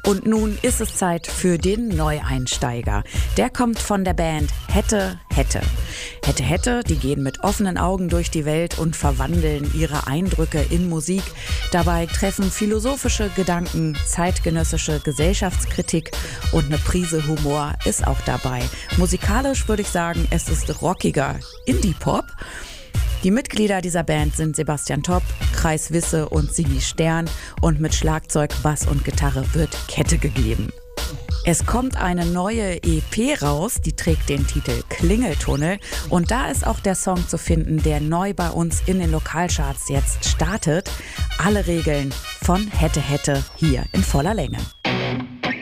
Und nun ist es Zeit für den Neueinsteiger. Der kommt von der Band Hätte, Hätte. Hätte, Hätte, die gehen mit offenen Augen durch die Welt und verwandeln ihre Eindrücke in Musik. Dabei treffen philosophische Gedanken, zeitgenössische Gesellschaftskritik und eine Prise Humor ist auch dabei. Musikalisch würde ich sagen, es ist rockiger Indie-Pop. Die Mitglieder dieser Band sind Sebastian Topp, Kreis Wisse und Sigi Stern und mit Schlagzeug, Bass und Gitarre wird Kette gegeben. Es kommt eine neue EP raus, die trägt den Titel Klingeltunnel und da ist auch der Song zu finden, der neu bei uns in den Lokalcharts jetzt startet. Alle Regeln von Hätte Hätte hier in voller Länge.